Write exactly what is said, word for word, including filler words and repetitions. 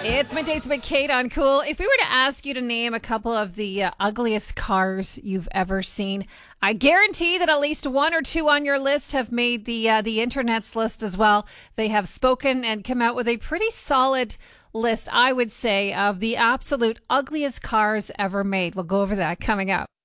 It's Middays with Kate on Cool. If we were to ask you to name a couple of the uh, ugliest cars you've ever seen, I guarantee that at least one or two on your list have made the uh, the internet's list as well. They have spoken and come out with a pretty solid list, I would say, of the absolute ugliest cars ever made. We'll go over that coming up.